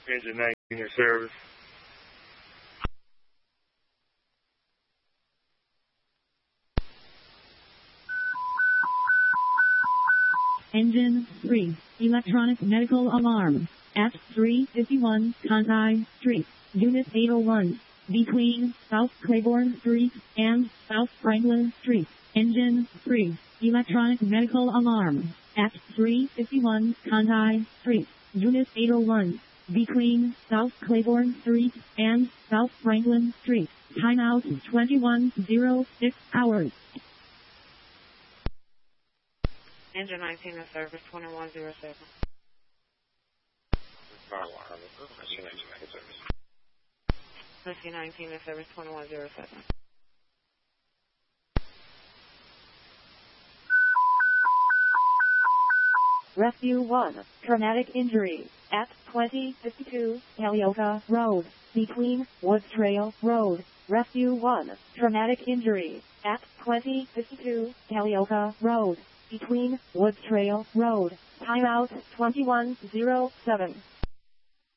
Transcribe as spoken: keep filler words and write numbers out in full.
Engine nineteen in service. Engine three, electronic medical alarm, at three fifty-one Conti Street, Unit eight oh one, between South Claiborne Street and South Franklin Street. Engine three, electronic medical alarm, at three fifty-one Conti Street, Unit eight oh one, between South Claiborne Street and South Franklin Street. Timeout twenty-one oh six hours. Engine nineteen in service, twenty-one oh seven. Whiskey nineteen in service, twenty-one oh seven. Rescue one, traumatic injury, at twenty fifty-two Halioka Road, between Woods Trail Road. Rescue one, traumatic injury, at twenty fifty-two Halioka Road, between Woods Trail Road. Timeout twenty-one oh seven.